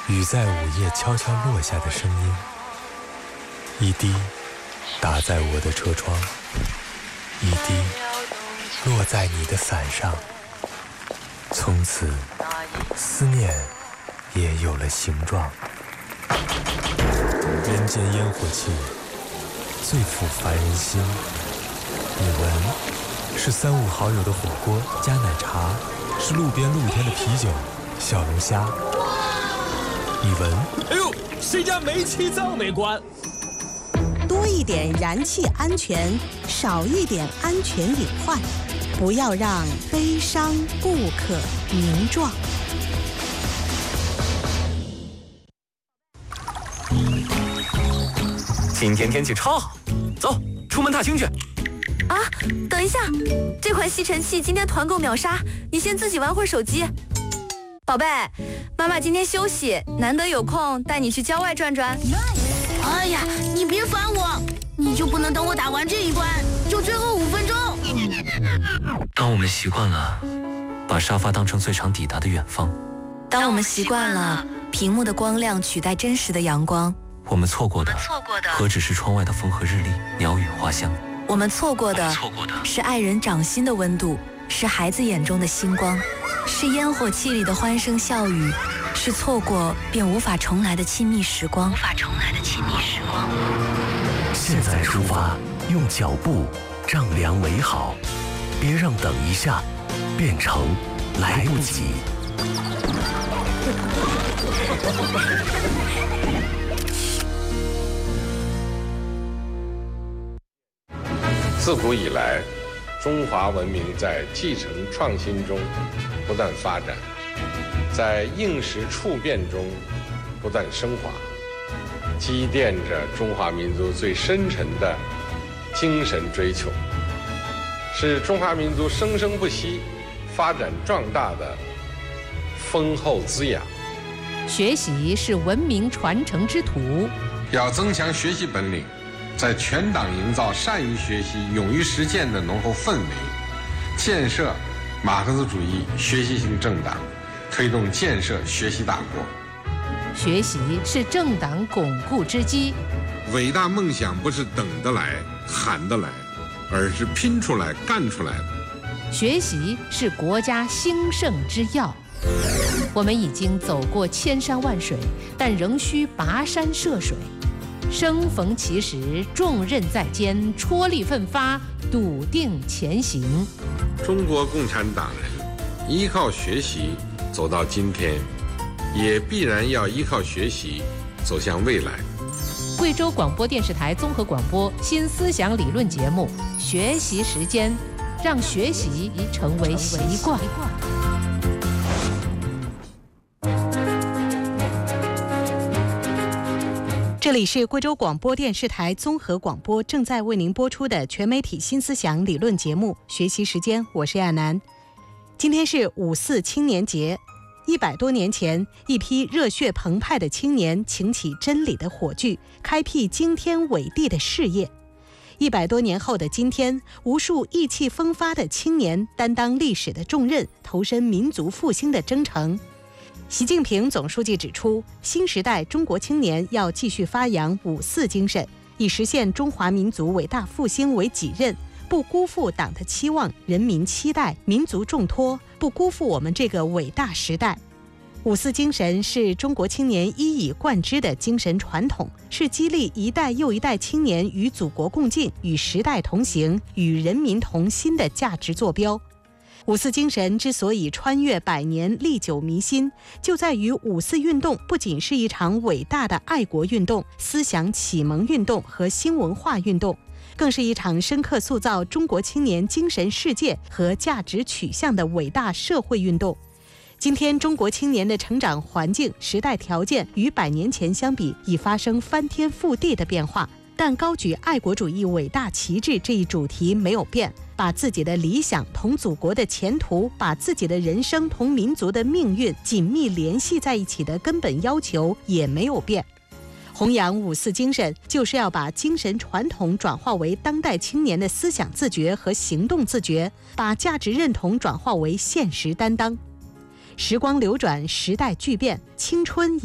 雨在午夜悄悄落下的声音，一滴打在我的车窗，一滴落在你的伞上。从此，思念也有了形状。人间烟火气，最抚凡人心。你闻，是三五好友的火锅加奶茶，是路边露天的啤酒、小龙虾。你闻， 哎呦，谁家煤气灶没关？ 多一点燃气安全，少一点安全隐患，不要让悲伤不可名状。 今天天气超好，走，出门踏青去。 啊，等一下，这款吸尘器今天团购秒杀，你先自己玩会儿手机。宝贝，妈妈今天休息，难得有空带你去郊外转转。 哎呀，你别烦我，你就不能等我打完这一关，就最后5分钟？ 当我们习惯了把沙发当成最长抵达的远方， 当我们习惯了屏幕的光亮取代真实的阳光， 我们错过的何止是窗外的风和日丽、鸟语花香？ 我们错过的是爱人掌心的温度，是孩子眼中的星光，是烟火气里的欢声笑语，是错过便无法重来的亲密时光。 现在出发，用脚步丈量美好，别让等一下变成来不及。 自古以来，中华文明在继承创新中不断发展，在应时处变中不断升华，积淀着中华民族最深沉的精神追求，是中华民族生生不息、发展壮大的丰厚滋养。 学习是文明传承之途， 要增强学习本领，在全党营造善于学习、勇于实践的浓厚氛围，建设马克思主义学习型政党，推动建设学习大国。 学习是政党巩固之基。 伟大梦想不是等得来、喊得来，而是拼出来、干出来的。 学习是国家兴盛之要。我们已经走过千山万水，但仍需跋山涉水。生逢其时，重任在肩，踔厉奋发，笃定前行。 中国共产党人依靠学习走到今天，也必然要依靠学习走向未来。 贵州广播电视台综合广播新思想理论节目《学习时间》，让学习成为习惯。 这里是贵州广播电视台综合广播正在为您播出的全媒体新思想理论节目《学习时间》，我是亚楠。今天是5·4青年节，100多年前，一批热血澎湃的青年擎起真理的火炬，开辟惊天伟地的事业。100多年后的今天，无数意气风发的青年担当历史的重任，投身民族复兴的征程。习近平总书记指出，新时代中国青年要继续发扬5·4精神，以实现中华民族伟大复兴为己任，不辜负党的期望、人民期待、民族重托，不辜负我们这个伟大时代。5·4精神是中国青年一以贯之的精神传统，是激励一代又一代青年与祖国共进、与时代同行、与人民同心的价值坐标。5·4精神之所以穿越100年、历久弥新，就在于5·4运动不仅是一场伟大的爱国运动、思想启蒙运动和新文化运动，更是一场深刻塑造中国青年精神世界和价值取向的伟大社会运动。今天中国青年的成长环境、时代条件与100年前相比已发生翻天覆地的变化，但高举爱国主义伟大旗帜这一主题没有变，把自己的理想同祖国的前途，把自己的人生同民族的命运紧密联系在一起的根本要求也没有变。弘扬5·4精神，就是要把精神传统转化为当代青年的思想自觉和行动自觉，把价值认同转化为现实担当。时光流转，时代巨变，青春